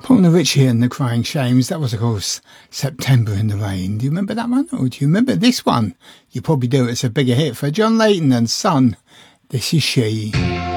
Paul Ritchie and the Crying Shames. That was, of course, September in the Rain. Do you remember that one? Or do you remember this one? You probably do. It's a bigger hit for John Layton and Son. This is She.